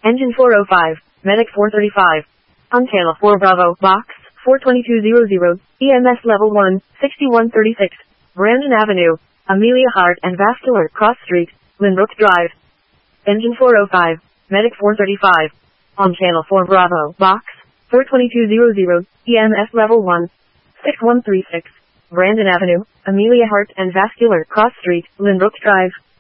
Engine 405, Medic 435. Uncala 4 Bravo, Box 42200, EMS Level 1, 6136, Brandon Avenue, Amelia Hart and Vascular Cross Street, Lynbrook Drive. Engine 405, Medic 435. On Channel 4 Bravo, Box 42200, EMS Level 1, 6136, Brandon Avenue, Amelia Hart and Vascular Cross Street, Lynbrook Drive.